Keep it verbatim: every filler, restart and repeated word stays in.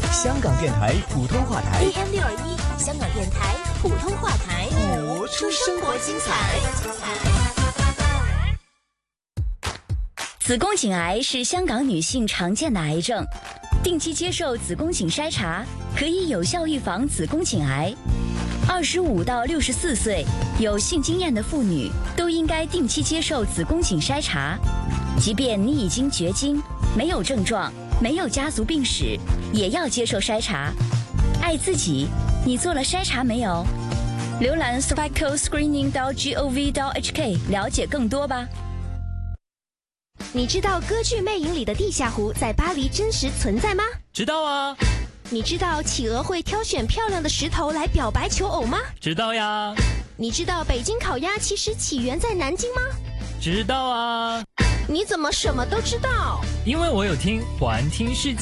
香港电台普通话台 A M 六二一，香港电台普通话台， 活出生活精彩。 子宫颈癌是香港女性常见的癌症，定期接受子宫颈筛查可以有效预防子宫颈癌。二十五到六十四岁有性经验的妇女都应该定期接受子宫颈筛查，即便你已经绝经，没有症状，没有家族病史，也要接受筛查。爱自己，你做了筛查没有？浏览 cervical screening 到 gov 到 hk 了解更多吧。 你知道歌剧《魅影》里的地下湖在巴黎真实存在吗？ 知道啊。 你知道企鹅会挑选漂亮的石头来表白求偶吗？ 知道呀。 你知道北京烤鸭其实起源在南京吗？ 知道啊。 你怎么什么都知道？ 因为我有听环听世界。